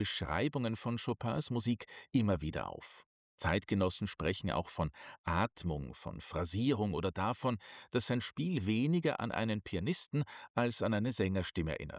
Beschreibungen von Chopins Musik immer wieder auf. Zeitgenossen sprechen auch von Atmung, von Phrasierung oder davon, dass sein Spiel weniger an einen Pianisten als an eine Sängerstimme erinnert.